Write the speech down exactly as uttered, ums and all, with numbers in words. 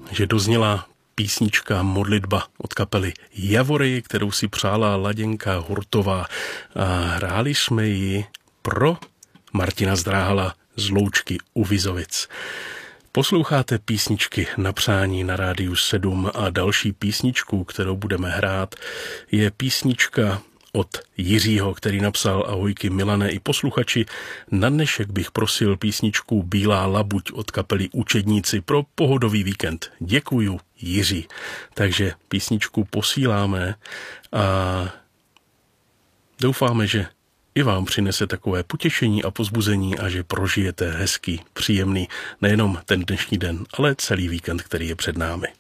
že dozněla písnička Modlitba od kapely Javory, kterou si přála Laděnka Hurtová. A hráli jsme ji pro Martina Zdráhala z Loučky u Vizovic. Posloucháte písničky na přání na Rádiu sedm a další písničku, kterou budeme hrát, je písnička od Jiřího, který napsal: ahojky Milané i posluchači, na dnešek bych prosil písničku Bílá labuť od kapely Učedníci pro pohodový víkend. Děkuju, Jiří. Takže písničku posíláme a doufáme, že i vám přinese takové potěšení a pozbuzení a že prožijete hezký, příjemný nejenom ten dnešní den, ale celý víkend, který je před námi.